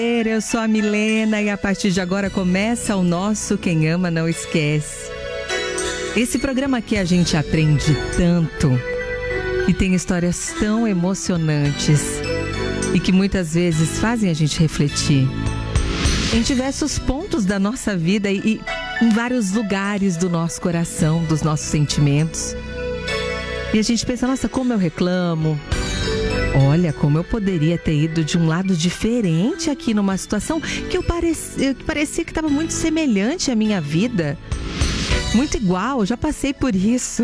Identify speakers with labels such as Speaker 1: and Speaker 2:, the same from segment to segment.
Speaker 1: Eu sou a Milena e a partir de agora começa o nosso Quem Ama Não Esquece. Esse programa aqui a gente aprende tanto e tem histórias tão emocionantes e que muitas vezes fazem a gente refletir em diversos pontos da nossa vida e em vários lugares do nosso coração, dos nossos sentimentos. E a gente pensa, nossa, como eu reclamo. Olha, como eu poderia ter ido de um lado diferente aqui numa situação que parecia que estava muito semelhante à minha vida. Muito igual, já passei por isso.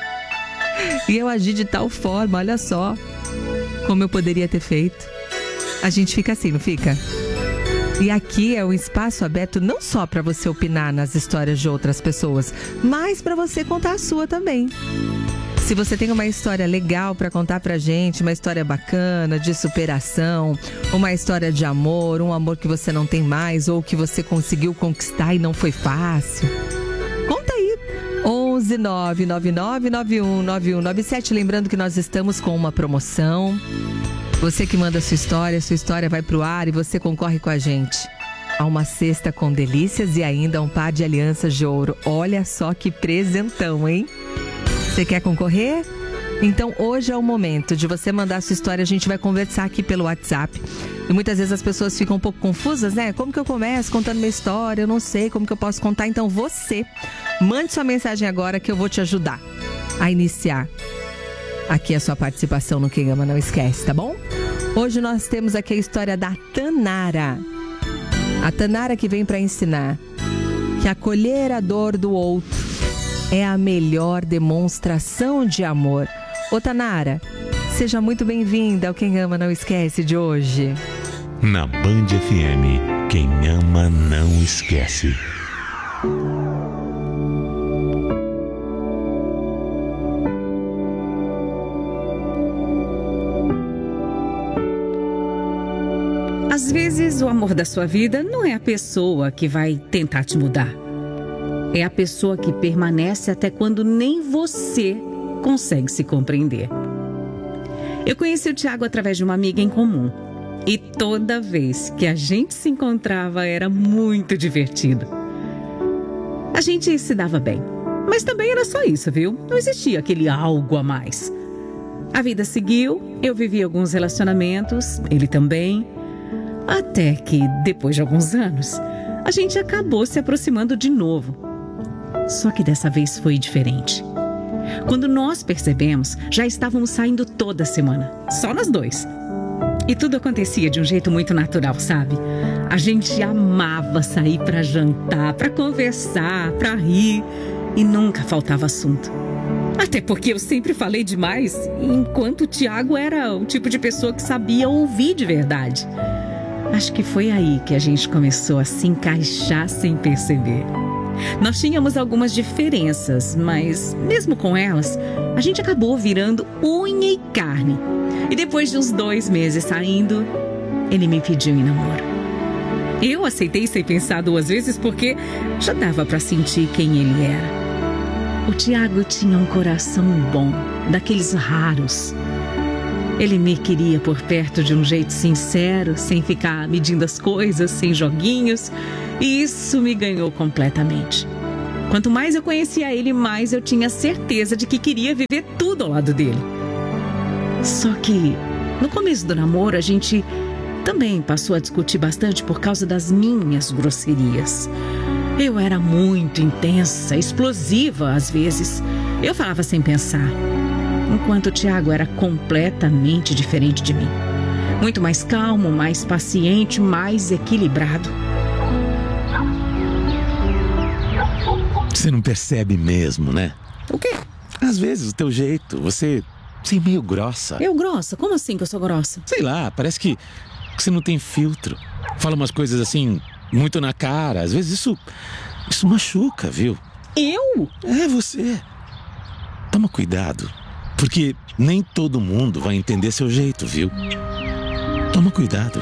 Speaker 1: E eu agi de tal forma, olha só, como eu poderia ter feito. A gente fica assim, não fica? E aqui é um espaço aberto não só para você opinar nas histórias de outras pessoas, mas para você contar a sua também. Se você tem uma história legal para contar pra gente, uma história bacana, de superação, uma história de amor, um amor que você não tem mais ou que você conseguiu conquistar e não foi fácil, conta aí. 11 999 91 9197. Lembrando que nós estamos com uma promoção. Você que manda sua história vai pro ar e você concorre com a gente a uma cesta com delícias e ainda um par de alianças de ouro. Olha só que presentão, hein? Você quer concorrer? Então hoje é o momento de você mandar sua história. A gente vai conversar aqui pelo WhatsApp. E muitas vezes as pessoas ficam um pouco confusas, né? Como que eu começo contando minha história? Eu não sei como que eu posso contar. Então você mande sua mensagem agora que eu vou te ajudar a iniciar aqui a sua participação no Quem Ama Não Esquece, tá bom? Hoje nós temos aqui a história da Tanara. A Tanara que vem para ensinar que acolher a dor do outro é a melhor demonstração de amor. Ô Tanara, seja muito bem-vinda ao Quem Ama Não Esquece de hoje.
Speaker 2: Na Band FM, quem ama não esquece.
Speaker 3: Às vezes o amor da sua vida não é a pessoa que vai tentar te mudar. É a pessoa que permanece até quando nem você consegue se compreender. Eu conheci o Tiago através de uma amiga em comum. E toda vez que a gente se encontrava era muito divertido. A gente se dava bem. Mas também era só isso, viu? Não existia aquele algo a mais. A vida seguiu, eu vivi alguns relacionamentos, ele também. Até que, depois de alguns anos, a gente acabou se aproximando de novo. Só que dessa vez foi diferente. Quando nós percebemos, já estávamos saindo toda semana, só nós dois. E tudo acontecia de um jeito muito natural, sabe? A gente amava sair para jantar, para conversar, para rir. E nunca faltava assunto. Até porque eu sempre falei demais, enquanto o Tiago era o tipo de pessoa que sabia ouvir de verdade. Acho que foi aí que a gente começou a se encaixar sem perceber. Nós tínhamos algumas diferenças, mas mesmo com elas, a gente acabou virando unha e carne. E depois de uns 2 meses saindo, ele me pediu em namoro. Eu aceitei sem pensar 2 vezes porque já dava pra sentir quem ele era. O Tiago tinha um coração bom, daqueles raros. Ele me queria por perto de um jeito sincero, sem ficar medindo as coisas, sem joguinhos. E isso me ganhou completamente. Quanto mais eu conhecia ele, mais eu tinha certeza de que queria viver tudo ao lado dele. Só que, no começo do namoro, a gente também passou a discutir bastante por causa das minhas grosserias. Eu era muito intensa, explosiva às vezes. Eu falava sem pensar. Enquanto o Tiago era completamente diferente de mim. Muito mais calmo, mais paciente, mais equilibrado.
Speaker 2: Você não percebe mesmo, né?
Speaker 3: O quê?
Speaker 2: Às vezes o teu jeito, você é meio grossa.
Speaker 3: Eu grossa? Como assim que eu sou grossa?
Speaker 2: Sei lá, parece que você não tem filtro. Fala umas coisas assim, muito na cara. Às vezes isso machuca, viu?
Speaker 3: Eu?
Speaker 2: É você. Toma cuidado, porque nem todo mundo vai entender seu jeito, viu? Toma cuidado.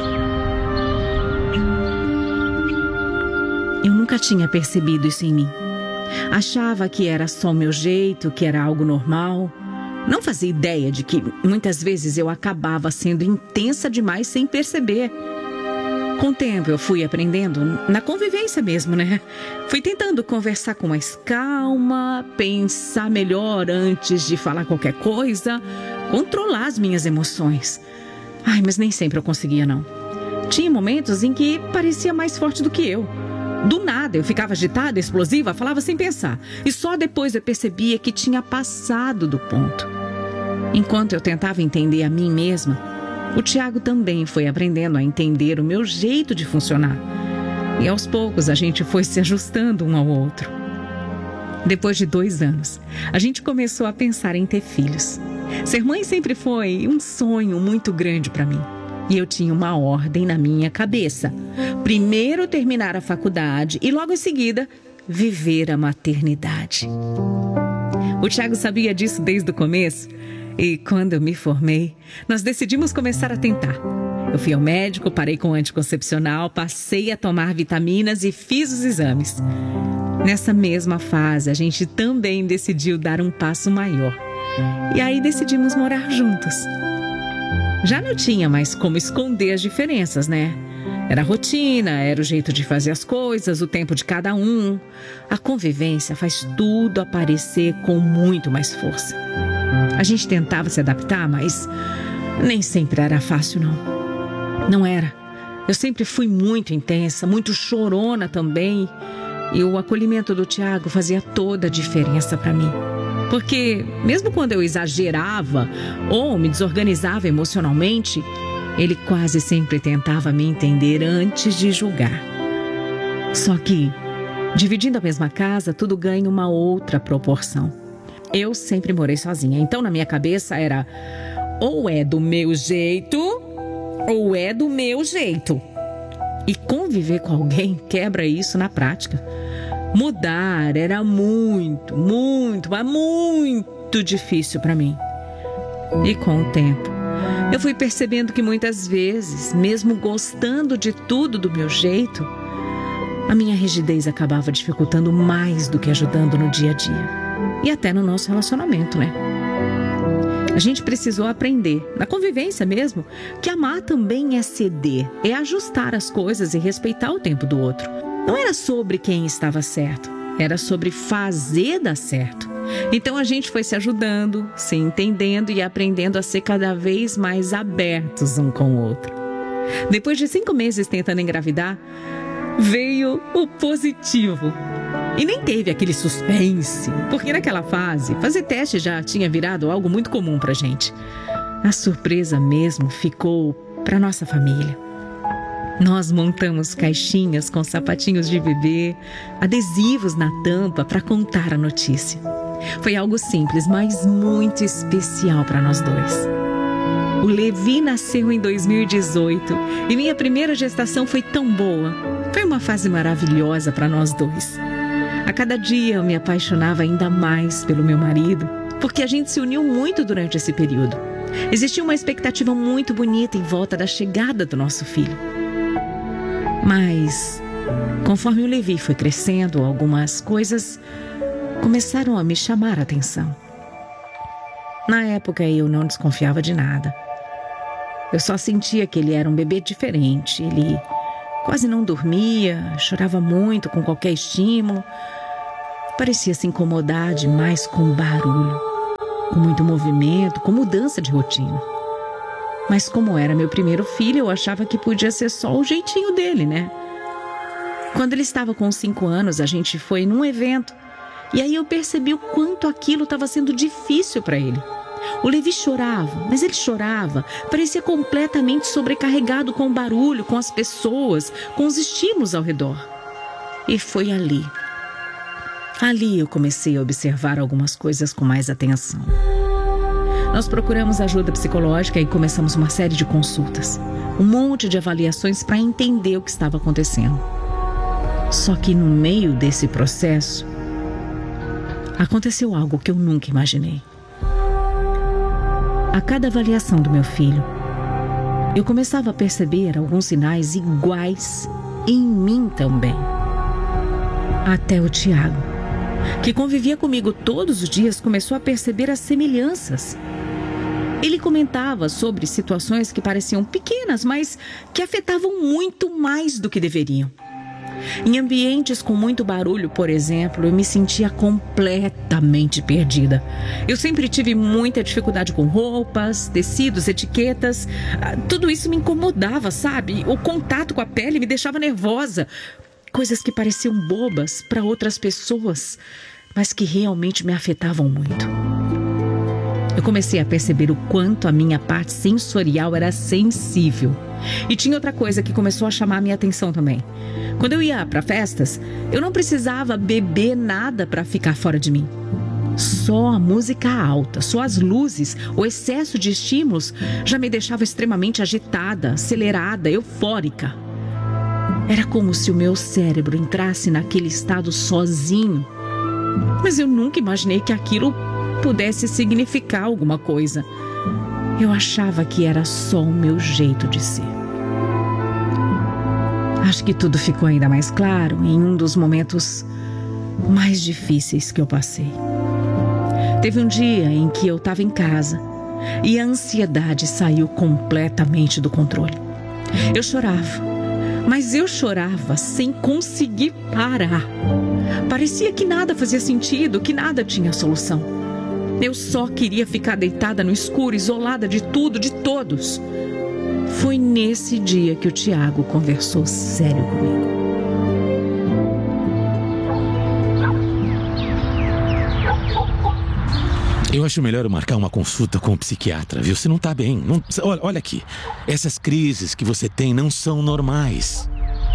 Speaker 3: Eu nunca tinha percebido isso em mim. Achava que era só o meu jeito, que era algo normal. Não fazia ideia de que muitas vezes eu acabava sendo intensa demais sem perceber. Com o tempo eu fui aprendendo na convivência mesmo, né? Fui tentando conversar com mais calma, pensar melhor antes de falar qualquer coisa, controlar as minhas emoções. Ai, mas nem sempre eu conseguia, não. Tinha momentos em que parecia mais forte do que eu. Do nada eu ficava agitada, explosiva, falava sem pensar. E só depois eu percebia que tinha passado do ponto. Enquanto eu tentava entender a mim mesma, o Tiago também foi aprendendo a entender o meu jeito de funcionar. E aos poucos a gente foi se ajustando um ao outro. Depois de 2 anos, a gente começou a pensar em ter filhos. Ser mãe sempre foi um sonho muito grande para mim. E eu tinha uma ordem na minha cabeça. Primeiro terminar a faculdade e logo em seguida viver a maternidade. O Tiago sabia disso desde o começo. E quando eu me formei, nós decidimos começar a tentar. Eu fui ao médico, parei com o anticoncepcional, passei a tomar vitaminas e fiz os exames. Nessa mesma fase, a gente também decidiu dar um passo maior. E aí decidimos morar juntos. Já não tinha mais como esconder as diferenças, né? Era a rotina, era o jeito de fazer as coisas, o tempo de cada um. A convivência faz tudo aparecer com muito mais força. A gente tentava se adaptar, mas nem sempre era fácil, não. Não era. Eu sempre fui muito intensa, muito chorona também. E o acolhimento do Tiago fazia toda a diferença para mim. Porque mesmo quando eu exagerava ou me desorganizava emocionalmente, ele quase sempre tentava me entender antes de julgar. Só que, dividindo a mesma casa, tudo ganha uma outra proporção. Eu sempre morei sozinha, então na minha cabeça era ou é do meu jeito ou é do meu jeito. E conviver com alguém quebra isso na prática. Mudar era muito, mas muito difícil para mim. E com o tempo, eu fui percebendo que muitas vezes, mesmo gostando de tudo do meu jeito, a minha rigidez acabava dificultando mais do que ajudando no dia a dia. E até no nosso relacionamento, né? A gente precisou aprender, na convivência mesmo, que amar também é ceder, é ajustar as coisas e respeitar o tempo do outro. Não era sobre quem estava certo, era sobre fazer dar certo. Então a gente foi se ajudando, se entendendo e aprendendo a ser cada vez mais abertos um com o outro. Depois de 5 meses tentando engravidar, veio o positivo. E nem teve aquele suspense, porque naquela fase, fazer teste já tinha virado algo muito comum pra gente. A surpresa mesmo ficou pra nossa família. Nós montamos caixinhas com sapatinhos de bebê, adesivos na tampa para contar a notícia. Foi algo simples, mas muito especial para nós dois. O Levi nasceu em 2018 e minha primeira gestação foi tão boa. Foi uma fase maravilhosa para nós dois. A cada dia eu me apaixonava ainda mais pelo meu marido, porque a gente se uniu muito durante esse período. Existia uma expectativa muito bonita em volta da chegada do nosso filho. Mas, conforme o Levi foi crescendo, algumas coisas começaram a me chamar a atenção. Na época eu não desconfiava de nada. Eu só sentia que ele era um bebê diferente. Ele quase não dormia, chorava muito com qualquer estímulo. Parecia se incomodar demais com barulho, com muito movimento, com mudança de rotina. Mas como era meu primeiro filho, eu achava que podia ser só o jeitinho dele, né? Quando ele estava com 5 anos, a gente foi num evento. E aí eu percebi o quanto aquilo estava sendo difícil para ele. O Levi chorava, mas ele chorava, parecia completamente sobrecarregado com o barulho, com as pessoas, com os estímulos ao redor. E foi ali eu comecei a observar algumas coisas com mais atenção. Nós procuramos ajuda psicológica e começamos uma série de consultas, um monte de avaliações para entender o que estava acontecendo. Só que no meio desse processo, aconteceu algo que eu nunca imaginei. A cada avaliação do meu filho, eu começava a perceber alguns sinais iguais em mim também. Até o Tiago, que convivia comigo todos os dias, começou a perceber as semelhanças. Ele comentava sobre situações que pareciam pequenas, mas que afetavam muito mais do que deveriam. Em ambientes com muito barulho, por exemplo, eu me sentia completamente perdida. Eu sempre tive muita dificuldade com roupas, tecidos, etiquetas. Tudo isso me incomodava, sabe? O contato com a pele me deixava nervosa. Coisas que pareciam bobas para outras pessoas, mas que realmente me afetavam muito. Eu comecei a perceber o quanto a minha parte sensorial era sensível. E tinha outra coisa que começou a chamar a minha atenção também. Quando eu ia para festas, eu não precisava beber nada para ficar fora de mim. Só a música alta, só as luzes, o excesso de estímulos já me deixava extremamente agitada, acelerada, eufórica. Era como se o meu cérebro entrasse naquele estado sozinho. Mas eu nunca imaginei que aquilo pudesse significar alguma coisa. Eu achava que era só o meu jeito de ser. Acho que tudo ficou ainda mais claro em um dos momentos mais difíceis que eu passei. Teve um dia em que eu estava em casa e a ansiedade saiu completamente do controle. Eu chorava, mas eu chorava sem conseguir parar. Parecia que nada fazia sentido, que nada tinha solução. Eu só queria ficar deitada no escuro, isolada de tudo, de todos. Foi nesse dia que o Tiago conversou sério comigo.
Speaker 2: Eu acho melhor eu marcar uma consulta com o psiquiatra, viu? Você não tá bem. Olha aqui. Essas crises que você tem não são normais.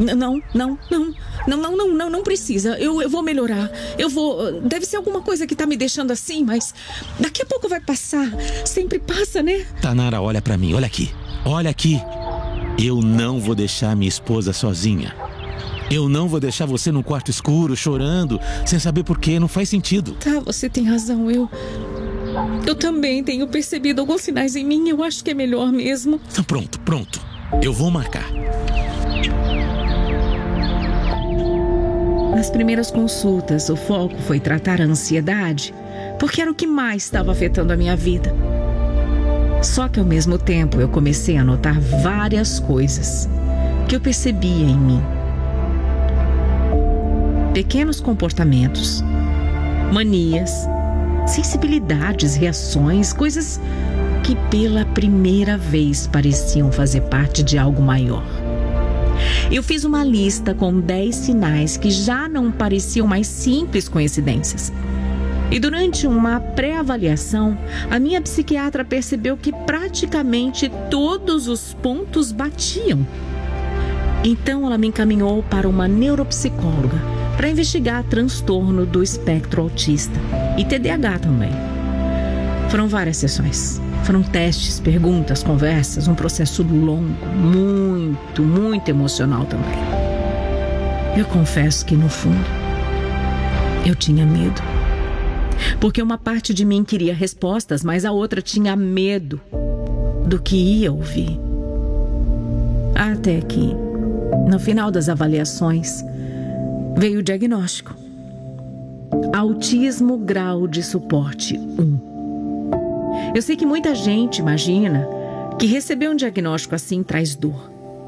Speaker 3: Não precisa. Eu vou melhorar. Deve ser alguma coisa que tá me deixando assim, mas daqui a pouco vai passar. Sempre passa, né?
Speaker 2: Tanara, olha pra mim, olha aqui. Olha aqui. Eu não vou deixar minha esposa sozinha. Eu não vou deixar você num quarto escuro, chorando, sem saber por quê. Não faz sentido.
Speaker 3: Tá, você tem razão. Eu também tenho percebido alguns sinais em mim. Eu acho que é melhor mesmo.
Speaker 2: Então, pronto. Eu vou marcar.
Speaker 3: Nas primeiras consultas, o foco foi tratar a ansiedade, porque era o que mais estava afetando a minha vida. Só que ao mesmo tempo eu comecei a notar várias coisas que eu percebia em mim. Pequenos comportamentos, manias, sensibilidades, reações, coisas que pela primeira vez pareciam fazer parte de algo maior. Eu fiz uma lista com 10 sinais que já não pareciam mais simples coincidências. E durante uma pré-avaliação, a minha psiquiatra percebeu que praticamente todos os pontos batiam. Então ela me encaminhou para uma neuropsicóloga para investigar transtorno do espectro autista e TDAH também. Foram várias sessões. Foram testes, perguntas, conversas, um processo longo, muito emocional também. Eu confesso que no fundo, eu tinha medo. Porque uma parte de mim queria respostas, mas a outra tinha medo do que ia ouvir. Até que, no final das avaliações, veio o diagnóstico. Autismo grau de suporte 1. Eu sei que muita gente imagina que receber um diagnóstico assim traz dor.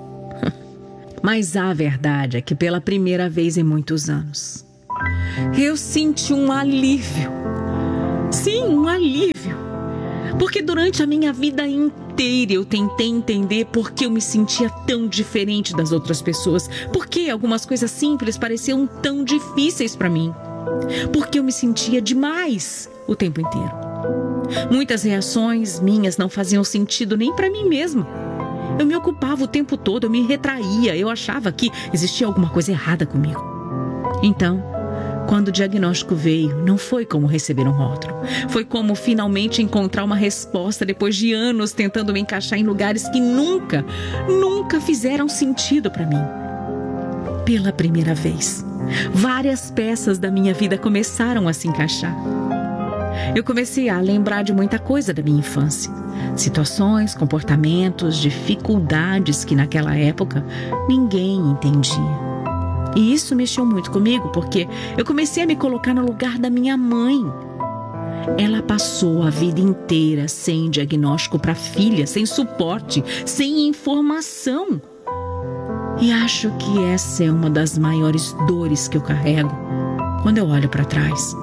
Speaker 3: Mas a verdade é que pela primeira vez em muitos anos, eu senti um alívio. Sim, um alívio. Porque durante a minha vida inteira eu tentei entender por que eu me sentia tão diferente das outras pessoas. Por que algumas coisas simples pareciam tão difíceis para mim. Porque eu me sentia demais o tempo inteiro. Muitas reações minhas não faziam sentido nem para mim mesma. Eu me ocupava o tempo todo, eu me retraía, eu achava que existia alguma coisa errada comigo. Então, quando o diagnóstico veio, não foi como receber um rótulo. Foi como finalmente encontrar uma resposta depois de anos tentando me encaixar em lugares que nunca fizeram sentido para mim. Pela primeira vez, várias peças da minha vida começaram a se encaixar. Eu comecei a lembrar de muita coisa da minha infância. Situações, comportamentos, dificuldades que naquela época ninguém entendia. E isso mexeu muito comigo, porque eu comecei a me colocar no lugar da minha mãe. ela passou a vida inteira sem diagnóstico para a filha, sem suporte, sem informação. E acho que essa é uma das maiores dores que eu carrego quando eu olho para trás.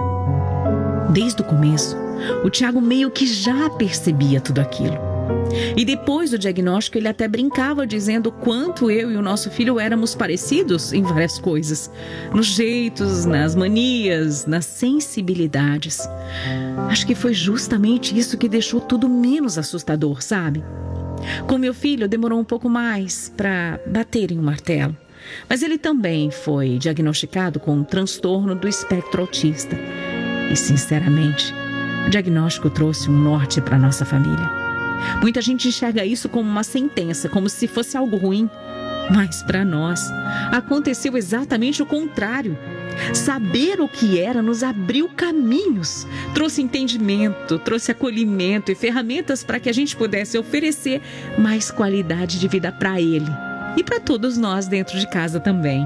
Speaker 3: Desde o começo, o Tiago meio que já percebia tudo aquilo. E depois do diagnóstico, ele até brincava dizendo o quanto eu e o nosso filho éramos parecidos em várias coisas. Nos jeitos, nas manias, nas sensibilidades. Acho que foi justamente isso que deixou tudo menos assustador, sabe? Com meu filho, demorou um pouco mais para bater em um martelo. Mas ele também foi diagnosticado com um transtorno do espectro autista. E, sinceramente, o diagnóstico trouxe um norte para nossa família. Muita gente enxerga isso como uma sentença, como se fosse algo ruim. Mas para nós, aconteceu exatamente o contrário. Saber o que era nos abriu caminhos, trouxe entendimento, trouxe acolhimento e ferramentas para que a gente pudesse oferecer mais qualidade de vida para ele e para todos nós dentro de casa também.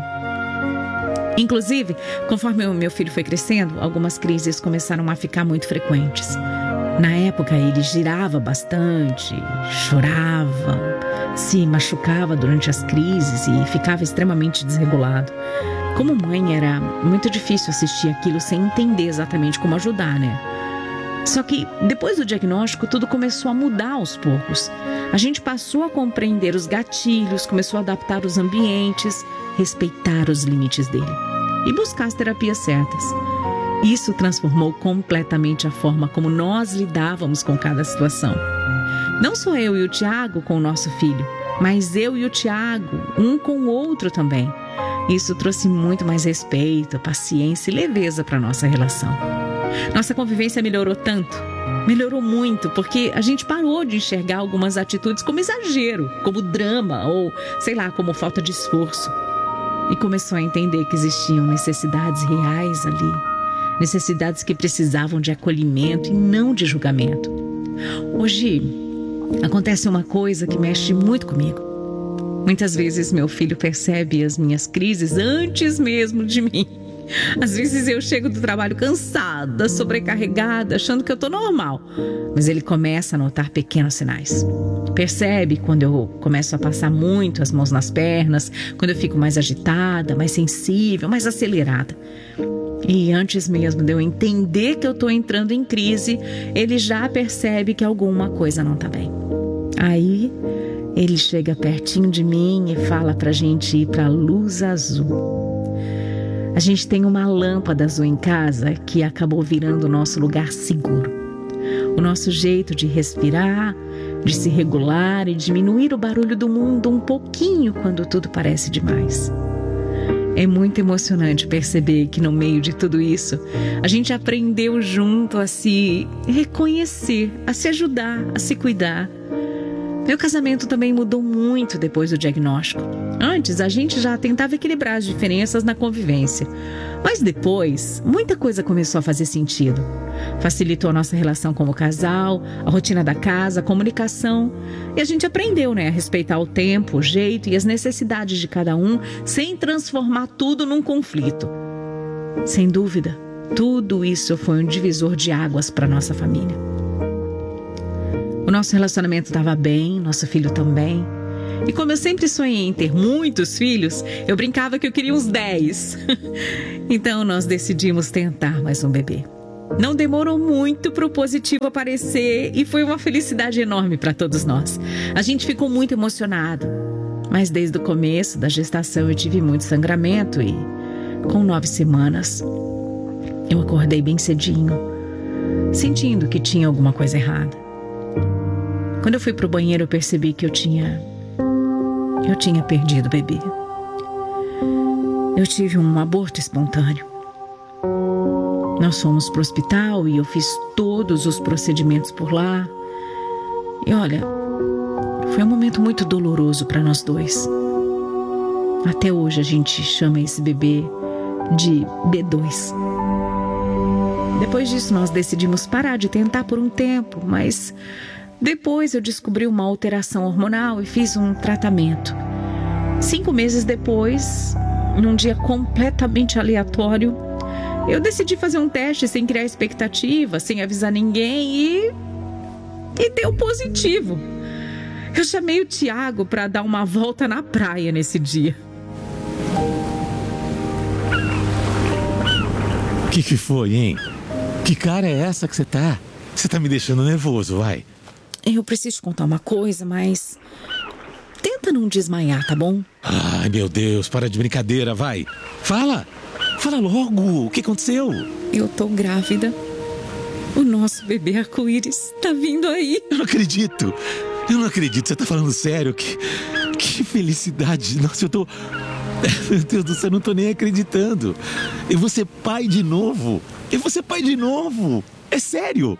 Speaker 3: Inclusive, conforme o meu filho foi crescendo, algumas crises começaram a ficar muito frequentes. Na época, ele girava bastante, chorava, se machucava durante as crises e ficava extremamente desregulado. Como mãe, era muito difícil assistir aquilo sem entender exatamente como ajudar, né? Só que depois do diagnóstico, tudo começou a mudar aos poucos. A gente passou a compreender os gatilhos, começou a adaptar os ambientes, respeitar os limites dele e buscar as terapias certas. Isso transformou completamente a forma como nós lidávamos com cada situação. Não só eu e o Tiago com o nosso filho, mas eu e o Tiago, um com o outro também. Isso trouxe muito mais respeito, paciência e leveza para a nossa relação. Nossa convivência melhorou tanto, melhorou muito, porque a gente parou de enxergar algumas atitudes como exagero, como drama ou, sei lá, como falta de esforço. E começou a entender que existiam necessidades reais ali, necessidades que precisavam de acolhimento e não de julgamento. Hoje, acontece uma coisa que mexe muito comigo. Muitas vezes meu filho percebe as minhas crises antes mesmo de mim. Às vezes eu chego do trabalho cansada, sobrecarregada, achando que eu tô normal. Mas ele começa a notar pequenos sinais. Percebe quando eu começo a passar muito as mãos nas pernas, quando eu fico mais agitada, mais sensível, mais acelerada. E antes mesmo de eu entender que eu tô entrando em crise, ele já percebe que alguma coisa não tá bem. Aí ele chega pertinho de mim e fala pra gente ir pra luz azul. A gente tem uma lâmpada azul em casa que acabou virando o nosso lugar seguro. O nosso jeito de respirar, de se regular e diminuir o barulho do mundo um pouquinho quando tudo parece demais. É muito emocionante perceber que no meio de tudo isso, a gente aprendeu junto a se reconhecer, a se ajudar, a se cuidar. Meu casamento também mudou muito depois do diagnóstico. Antes, a gente já tentava equilibrar as diferenças na convivência. Mas depois, muita coisa começou a fazer sentido. Facilitou a nossa relação como casal, a rotina da casa, a comunicação. E a gente aprendeu, a respeitar o tempo, o jeito e as necessidades de cada um, sem transformar tudo num conflito. Sem dúvida, tudo isso foi um divisor de águas para nossa família. O nosso relacionamento estava bem, nosso filho também. E como eu sempre sonhei em ter muitos filhos, eu brincava que eu queria uns 10. Então nós decidimos tentar mais um bebê. Não demorou muito para o positivo aparecer e foi uma felicidade enorme para todos nós. A gente ficou muito emocionado. Mas desde o começo da gestação eu tive muito sangramento e, com 9 semanas, eu acordei bem cedinho, sentindo que tinha alguma coisa errada. Quando eu fui pro banheiro, eu percebi que eu tinha perdido o bebê. Eu tive um aborto espontâneo. Nós fomos pro hospital e eu fiz todos os procedimentos por lá. E olha, foi um momento muito doloroso para nós dois. Até hoje a gente chama esse bebê de B2. Depois disso, nós decidimos parar de tentar por um tempo, mas depois eu descobri uma alteração hormonal e fiz um tratamento. 5 meses depois, num dia completamente aleatório, eu decidi fazer um teste sem criar expectativa, sem avisar ninguém e deu positivo. Eu chamei o Tiago para dar uma volta na praia nesse dia.
Speaker 2: O que foi, hein? Que cara é essa que você tá? Você tá me deixando nervoso, vai.
Speaker 3: Eu preciso te contar uma coisa, mas tenta não desmaiar, tá bom?
Speaker 2: Ai, meu Deus, para de brincadeira, vai. Fala logo, o que aconteceu?
Speaker 3: Eu tô grávida. O nosso bebê arco-íris tá vindo aí.
Speaker 2: Eu não acredito, você tá falando sério? Que felicidade, nossa, eu tô... Meu Deus do céu, eu não tô nem acreditando. Eu vou ser pai de novo, é sério.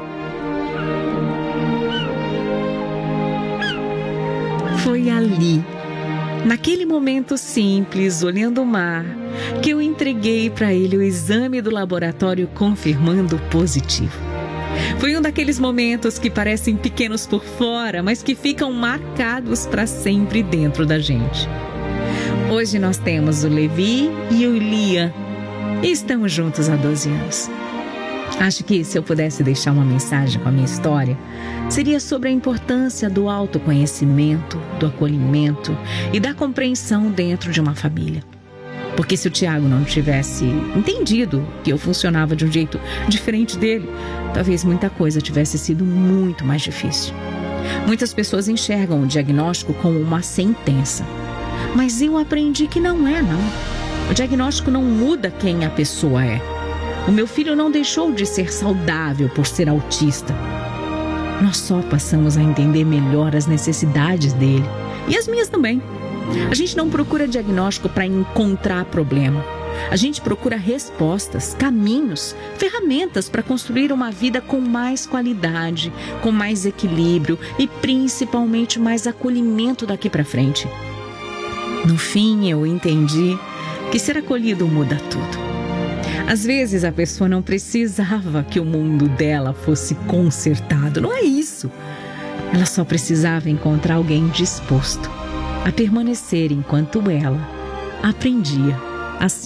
Speaker 3: Foi ali, naquele momento simples, olhando o mar, que eu entreguei para ele o exame do laboratório confirmando positivo. Foi um daqueles momentos que parecem pequenos por fora, mas que ficam marcados para sempre dentro da gente. Hoje nós temos o Levi e o Liam e estamos juntos há 12 anos. Acho que se eu pudesse deixar uma mensagem com a minha história, seria sobre a importância do autoconhecimento, do acolhimento e da compreensão dentro de uma família. Porque se o Tiago não tivesse entendido que eu funcionava de um jeito diferente dele, talvez muita coisa tivesse sido muito mais difícil. Muitas pessoas enxergam o diagnóstico como uma sentença. Mas eu aprendi que não é, não. O diagnóstico não muda quem a pessoa é. O meu filho não deixou de ser saudável por ser autista. Nós só passamos a entender melhor as necessidades dele. E as minhas também. A gente não procura diagnóstico para encontrar problema. A gente procura respostas, caminhos, ferramentas para construir uma vida com mais qualidade, com mais equilíbrio e principalmente mais acolhimento daqui para frente. No fim, eu entendi que ser acolhido muda tudo. Às vezes, a pessoa não precisava que o mundo dela fosse consertado. Não é isso. Ela só precisava encontrar alguém disposto a permanecer enquanto ela aprendia a se